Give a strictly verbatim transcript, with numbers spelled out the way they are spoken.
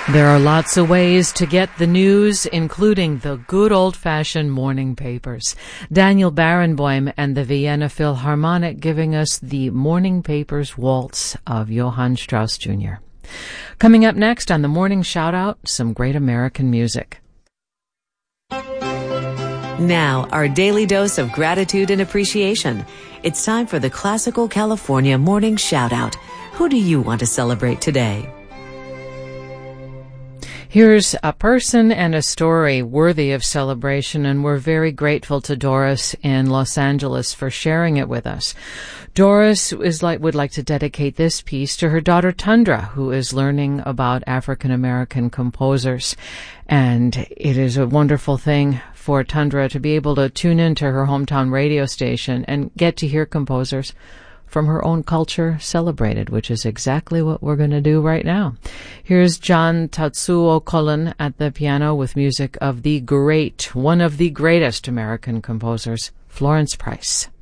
There are lots of ways to get the news, including the good old-fashioned morning papers. Daniel Barenboim and the Vienna Philharmonic giving us the Morning Papers Waltz of Johann Strauss Junior Coming up next on the Morning Shoutout, some great American music. Now, our daily dose of gratitude and appreciation. It's time for the Classical California Morning Shoutout. Who do you want to celebrate today? Here's a person and a story worthy of celebration, and we're very grateful to Doris in Los Angeles for sharing it with us. Doris is like, would like to dedicate this piece to her daughter Tundra, who is learning about African American composers. And it is a wonderful thing for Tundra to be able to tune into her hometown radio station and get to hear composers from her own culture celebrated, which is exactly what we're going to do right now. Here's John Tatsuo Cullen at the piano with music of the great, one of the greatest American composers, Florence Price.